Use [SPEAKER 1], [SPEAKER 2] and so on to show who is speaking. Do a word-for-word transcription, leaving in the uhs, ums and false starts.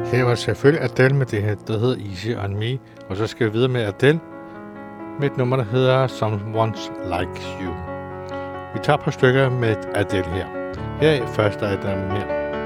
[SPEAKER 1] Her var selvfølgelig Adele med det her, der hedder Easy on Me. Og så skal vi videre med Adele med et nummer, der hedder Someone's Like You. Vi tager et par stykker med Adele her. Her først er der her.